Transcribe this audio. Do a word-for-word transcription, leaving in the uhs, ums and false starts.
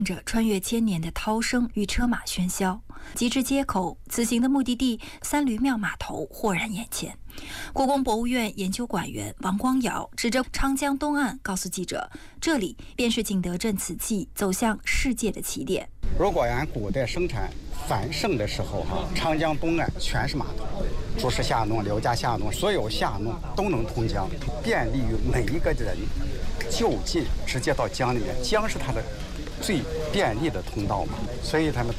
着穿越千年的涛声与车马喧嚣。及至街口，此行的目的地三驴庙码头豁然眼前。故宫博物院研究馆员王光尧指着长江东岸告诉记者，这里便是景德镇瓷器走向世界的起点。 如果按古代生产繁盛的时候哈，长江东岸全是码头，朱氏下弄、刘家下弄，所有下弄都能通江，便利于每一个人就近直接到江里面。江是它的最便利的通道嘛，所以他们